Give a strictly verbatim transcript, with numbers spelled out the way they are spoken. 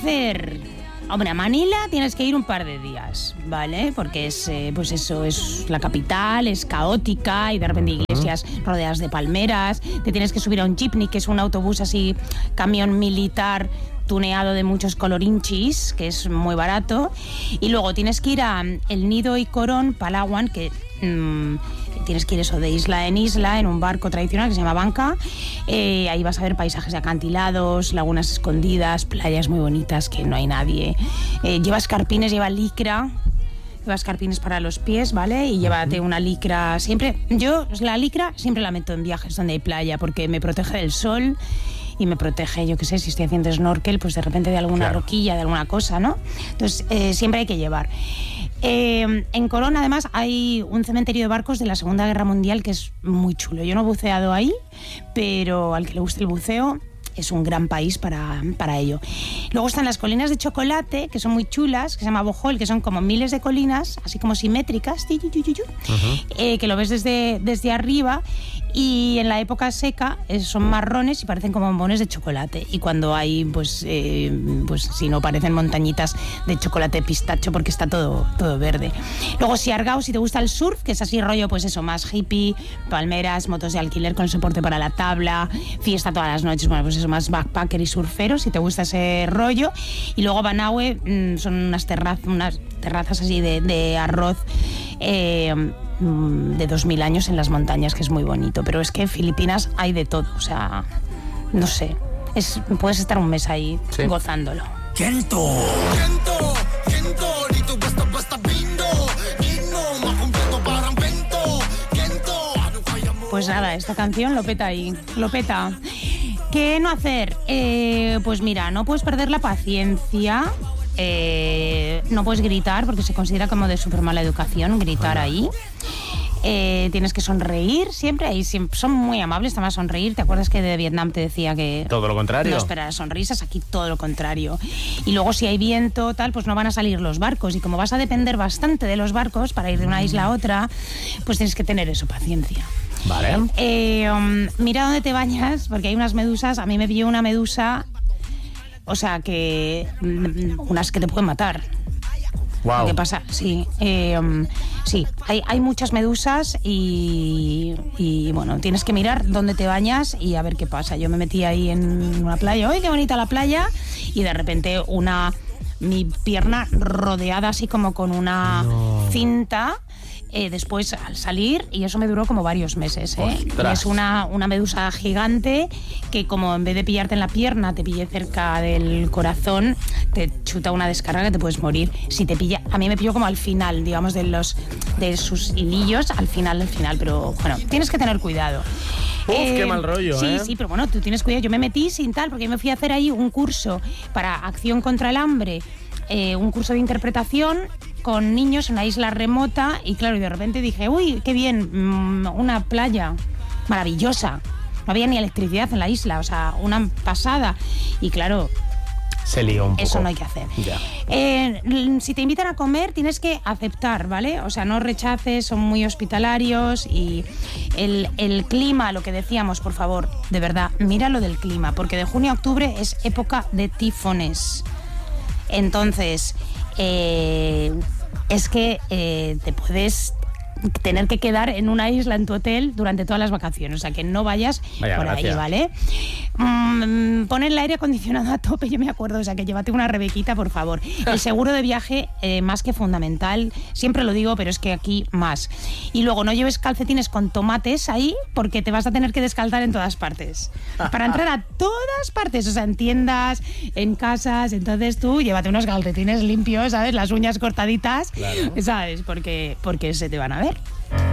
hacer? Hombre, a Manila tienes que ir un par de días, ¿vale? Porque es, eh, pues eso, es la capital, es caótica y de repente iglesias rodeadas de palmeras. Te tienes que subir a un jeepney, que es un autobús así, camión militar tuneado de muchos colorinchis, que es muy barato. Y luego tienes que ir a El Nido y Corón, Palawan, que... Mmm, tienes que ir eso de isla en isla en un barco tradicional que se llama banca. Eh, ahí vas a ver paisajes de acantilados, lagunas escondidas, playas muy bonitas que no hay nadie. Eh, lleva escarpines, lleva licra. Lleva escarpines para los pies, ¿vale? Y llévate una licra siempre. Yo la licra siempre la meto en viajes donde hay playa porque me protege del sol y me protege, yo qué sé, si estoy haciendo snorkel, pues de repente de alguna claro. roquilla, de alguna cosa, ¿no? Entonces, eh, siempre hay que llevar. Eh, en Corón, además, hay un cementerio de barcos de la Segunda Guerra Mundial que es muy chulo. Yo no he buceado ahí, pero al que le guste el buceo es un gran país para, para ello. Luego están las colinas de chocolate, que son muy chulas, que se llama Bohol, que son como miles de colinas, así como simétricas, uh-huh. eh, que lo ves desde, desde arriba. Y en la época seca eh, son marrones y parecen como bombones de chocolate. Y cuando hay, pues, eh, pues si no, parecen montañitas de chocolate pistacho porque está todo, todo verde. Luego Siargao, si te gusta el surf, que es así rollo, pues eso, más hippie, palmeras, motos de alquiler con el soporte para la tabla, fiesta todas las noches, bueno, pues eso, más backpacker y surfero, si te gusta ese rollo. Y luego Banaue, mmm, son unas, terraz- unas terrazas así de, de arroz, eh, de dos mil años en las montañas, que es muy bonito. Pero es que en Filipinas hay de todo, o sea, no sé, es, puedes estar un mes ahí sí. gozándolo. Kento. Kento, Kento, dito basta basta bindo, no ma completo para un vento. Kento. Pues nada, esta canción lo peta ahí, lo peta. ¿Qué no hacer? Eh, pues mira, no puedes perder la paciencia. Eh, no puedes gritar porque se considera como de súper mala educación gritar ahí. Eh, tienes que sonreír siempre, ahí siempre son muy amables, te van a sonreír. ¿Te acuerdas que de Vietnam te decía que todo lo contrario? No esperar sonrisas, aquí todo lo contrario. Y luego si hay viento tal, pues no van a salir los barcos. Y como vas a depender bastante de los barcos para ir de una isla a otra, pues tienes que tener eso, paciencia. Vale. Eh, um, mira dónde te bañas, porque hay unas medusas. A mí me pilló una medusa, o sea, que unas que te pueden matar. Wow. ¿Qué pasa? Sí, eh, um, sí, hay, hay muchas medusas y, y, bueno, tienes que mirar dónde te bañas y a ver qué pasa. Yo me metí ahí en una playa, ¡ay, qué bonita la playa! Y de repente una, mi pierna rodeada así como con una no. cinta. Eh, después al salir, y eso me duró como varios meses, ¿eh? Es una, una medusa gigante que como en vez de pillarte en la pierna te pille cerca del corazón, te chuta una descarga que te puedes morir. Si te pilla, a mí me pilló como al final, digamos, de los de sus hilillos, al final, al final, pero bueno, tienes que tener cuidado. Uf, eh, qué mal rollo, sí, ¿eh? Sí, sí, pero bueno, tú tienes cuidado. Yo me metí sin tal, porque yo me fui a hacer ahí un curso para acción contra el hambre, eh, un curso de interpretación con niños en una isla remota y claro, y de repente dije, uy, qué bien, una playa maravillosa. No había ni electricidad en la isla, o sea, una pasada. Y claro, se lió un poco. Eso no hay que hacer. Ya. Eh, si te invitan a comer, tienes que aceptar, ¿vale? O sea, no rechaces, son muy hospitalarios y el, el clima, lo que decíamos, por favor, de verdad, mira lo del clima, porque de junio a octubre es época de tifones. Entonces, eh, es que eh, te puedes tener que quedar en una isla en tu hotel durante todas las vacaciones, o sea que no vayas Vaya por gracia. ahí, ¿vale? Mm, pon el aire acondicionado a tope, yo me acuerdo, o sea que llévate una rebequita, por favor. El seguro de viaje, eh, más que fundamental, siempre lo digo, pero es que aquí más. Y luego no lleves calcetines con tomates ahí, porque te vas a tener que descalzar en todas partes. Para entrar a todas partes, o sea, en tiendas, en casas, entonces tú llévate unos calcetines limpios, ¿sabes? Las uñas cortaditas, claro. ¿sabes? Porque, porque se te van a ver.